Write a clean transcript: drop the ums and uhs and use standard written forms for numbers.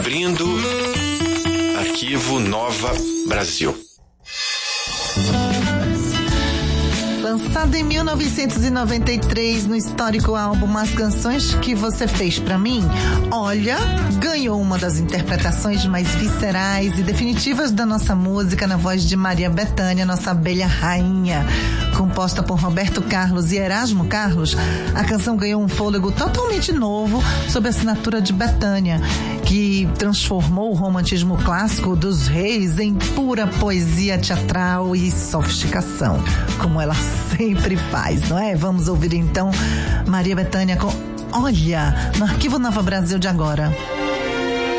Abrindo Arquivo Nova Brasil. Lançado em 1993 no histórico álbum As Canções que Você Fez Pra Mim, Olha, ganhou uma das interpretações mais viscerais e definitivas da nossa música na voz de Maria Bethânia, nossa abelha rainha. Composta por Roberto Carlos e Erasmo Carlos, a canção ganhou um fôlego totalmente novo sob a assinatura de Bethânia, que transformou o romantismo clássico dos reis em pura poesia teatral e sofisticação, como ela sempre faz, não é? Vamos ouvir então Maria Bethânia com Olha, no Arquivo Nova Brasil de agora.